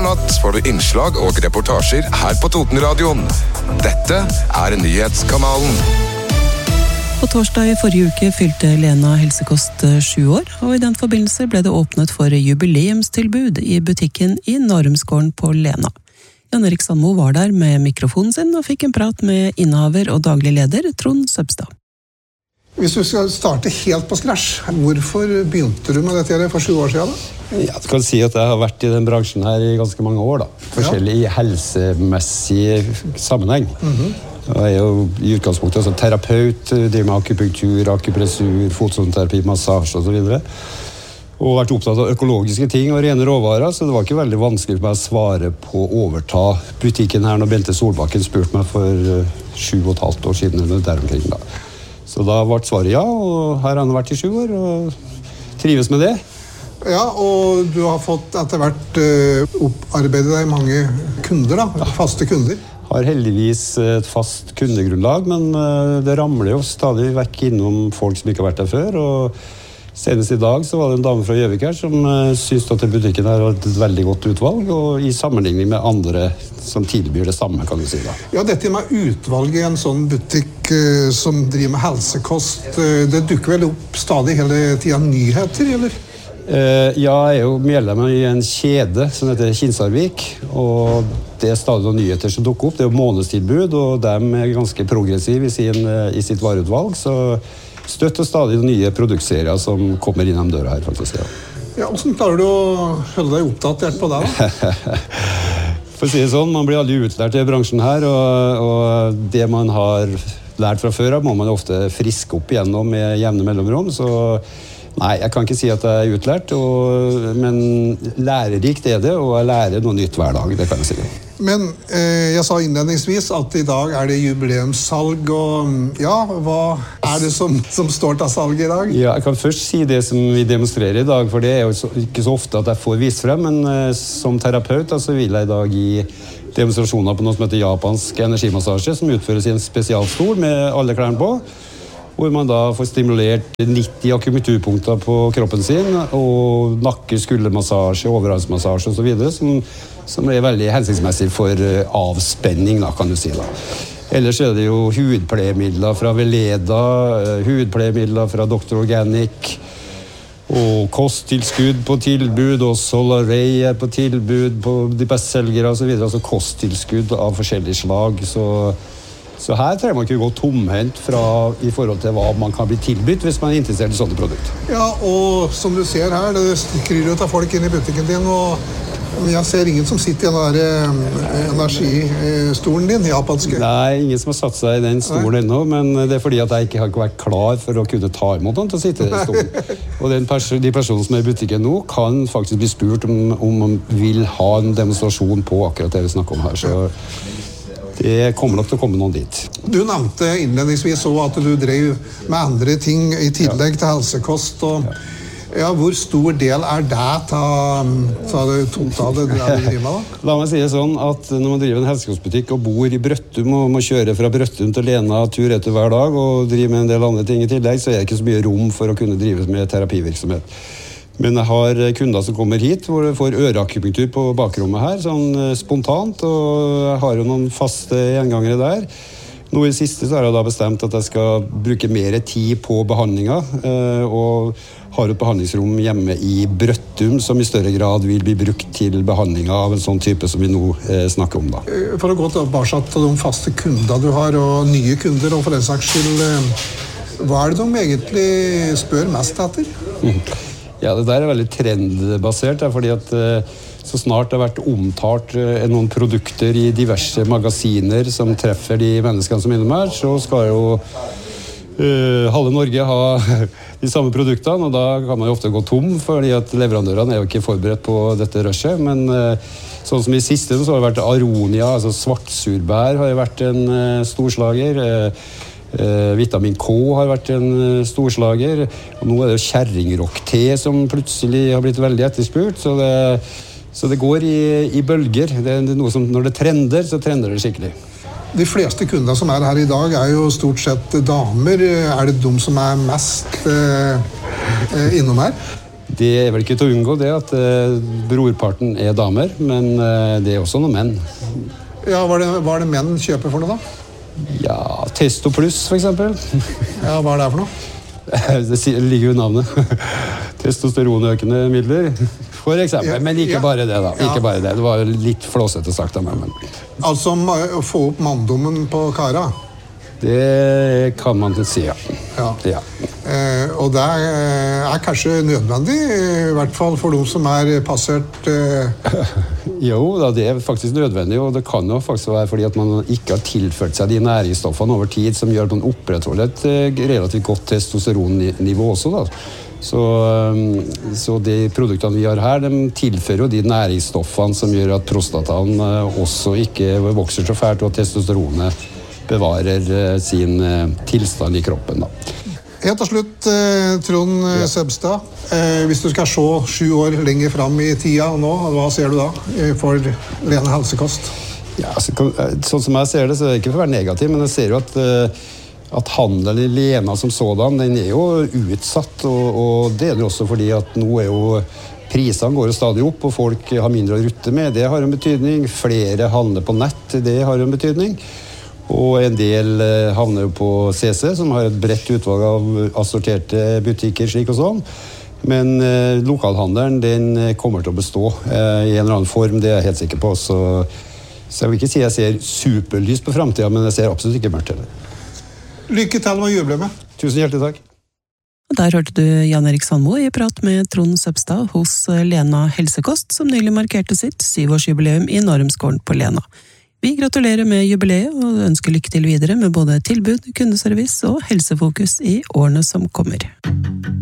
Hver natt får du innslag og reportasjer her på Totenradioen. Dette Nyhetskanalen. På torsdag i forrige uke fylte Lena Helsekost 7 år, og i den forbindelse ble det åpnet for jubileumstilbud i butikken i Narumsgården på Lena. Jan Erik Sandmo var der med mikrofonen sin og fikk en prat med innehaver og daglig leder Trond Søbstad. Hvis du skal starte helt på scratch, hvorfor begynte du med dette for 7 år siden da? Ja, du kan si at jeg har vært i den bransjen her i ganske mange år da. Forskjellig i helsemessig sammenheng. Jeg jo i utgangspunktet terapeut, driver med akupunktur, akupressur, fotsoneterapi, massasje og så videre. Og vært opptatt av økologiske ting og rene råvarer, så det var ikke veldig vanskelig for meg å svare på å overta butikken her når Bente Solbakken spurte meg for 7,5 år siden eller der omkring da. Så da ble svaret ja, og her har han vært i 7 år og trives med det. Ja, og du har fått etter hvert opparbeidet deg mange kunder da, faste kunder. Har heldigvis et fast kundegrunnlag, men det ramler jo stadig vekk innom folk som ikke har vært der før, og senest i dag så var det en dame fra Gjøvik her som syntes at butikken her har et veldig godt utvalg, og i sammenligning med andre som tilbyr det samme, kan du si da. Ja, dette med utvalg i en sånn butikk som driver med helsekost, det dukker vel opp stadig hele tiden nyheter, eller? Ja, jeg jo medlem i en kjede som heter Kinsarvik, og det stadig noen nyheter som dukker opp. Det jo månedstilbud, og de ganske progressive i sitt vareutvalg, så støtt og stadig nye produktserier som kommer innom døra her, faktisk. Ja, hvordan klarer du å holde deg oppdatert på det da? For å si det sånn, man blir aldri utlært i bransjen her, og det man har lært fra før av må man ofte friske opp igjennom med jevne mellomrom, så nei, jeg kan ikke si at jeg utlært, men lærerikt det, og jeg lærer noe nytt hver dag, det kan jeg si. Men jeg sa innledningsvis at i dag det jubileumssalg, og ja, hva det som står til salg i dag? Ja, jeg kan først si det som vi demonstrerer i dag, for det jo ikke så ofte at jeg får vist frem, men som terapeut så vil jeg i dag gi demonstrasjoner på noe som heter japansk energimassasje, som utføres i en spesialstol med alle klærne på, hvor man da får stimulert 90 akupunkturpunkter på kroppen sin, og nakke, skuldermassasje, overhalsmassasje og så videre, som veldig hensiktsmessig for avspenning, da, kan du si da. Ellers det jo hudpleiemidler fra Veleda, hudpleiemidler fra Dr. Organic, og kosttilskudd på tilbud, og Solaray på tilbud på de bestselgere og så videre, altså kosttilskudd av forskjellige slag, så her trenger man ikke gå tomhendt i forhold til hva man kan bli tilbudt hvis man interessert i sånne produkter. Ja, og som du ser her, det kryr ut av folk inn i butikken din, og jeg ser ingen som sitter i den der energistolen din, japanske. Nei, ingen som har satt seg i den stolen ennå, men det fordi at jeg ikke har vært klar for å kunne ta imot den til å sitte i den stolen. Og de personene som i butikken nå kan faktisk bli spurt om man vil ha en demonstrasjon på akkurat det vi snakker om her, så det kommer nok til å komme noen dit. Du nevnte innledningsvis også at du drev med andre ting i tillegg til helsekost, og ja, hvor stor del det til det totale du driver med da? La meg si det sånn at når man driver en helsekostbutikk og bor i Brøttum og må kjøre fra Brøttum til Lena tur etter hver dag og drive med en del andre ting i tillegg, så det ikke så mye rom for å kunne drive med terapivirksomhet. Men jeg har kunder som kommer hit hvor de får øreakupunktur på bakrommet her, sånn spontant, og jeg har jo noen faste gjengangere der. Nå i det siste så har jeg da bestemt at jeg skal bruke mer tid på behandlinger, og har et behandlingsrom hjemme i Brøttum som i større grad vil bli brukt til behandlinger av en sånn type som vi nå snakker om da. For å gå tilbake til de faste kunder du har, og nye kunder, og for den saks skyld, hva det de egentlig spør mest etter? Ja, det der veldig trendbasert, fordi at så snart det har vært omtalt noen produkter i diverse magasiner som treffer de menneskene som er innom her, så skal jo halve Norge ha de samme produktene, og da kan man jo ofte gå tom, fordi at leverandørene jo ikke forberedt på dette rushet, men sånn som i siste så har det vært Aronia, altså svartsurbær har jo vært en storslager, Vitamin K har vært en storslager, og nå det jo kjerringrock-te som plutselig har blitt veldig etterspurt, så det går i bølger. Det noe som, når det trender, så trender det skikkelig. De fleste kunder som her i dag jo stort sett damer. Det de som mest innom her? Det vel ikke til å unngå det at brorparten damer, men det også noen menn. Ja, hva det menn kjøper for noe da? Ja, Testo Plus for eksempel. Ja, hva det for noe? Det ligger jo i navnet. Testosteronøkende midler, for eksempel. Men ikke bare det da. Ikke bare det. Det var litt flåsete sagt av meg. Men... Altså å få opp manndommen på kara? Det kan man si, ja. Og det kanskje nødvendig, i hvert fall for de som passert... Jo, da, det faktisk nødvendig, og det kan jo faktisk være fordi at man ikke har tilført seg de næringsstoffene over tid som gjør at man opprettholder et relativt godt testosteronnivå også, da. Så de produktene vi har her, de tilfører jo de næringsstoffene som gjør at prostataen også ikke vokser så fælt, og at testosteronet bevarer sin tilstand i kroppen, da. Helt til slutt, Trond Søbstad, hvis du skal se 7 år lenger frem i tida nå, hva ser du da for Lena Helsekost? Ja, sånn som jeg ser det, så er det ikke for å være negativ, men jeg ser jo at handelen i Lena som sådan, den jo utsatt, og det det også fordi at nå jo prisene går jo stadig opp, og folk har mindre å rutte med, det har en betydning. Flere handler på nett, det har en betydning. Og en del havner jo på CC, som har et bredt utvalg av assorterte butikker, slik og sånn. Men lokalhandelen, den kommer til å bestå i en eller annen form, det er jeg helt sikker på. Så jeg vil ikke si jeg ser superlys på fremtiden, men jeg ser absolutt ikke mørkt til det. Lykke til med jubileet. Tusen hjertelig takk. Der hørte du Jan Erik Sandmo i prat med Trond Søbstad hos Lena Helsekost, som nylig markerte sitt 7-årsjubileum i Narumsgården på Lena. Vi gratulerer med jubileet og ønsker lykke til videre med både tilbud, kundeservice og helsefokus i årene som kommer.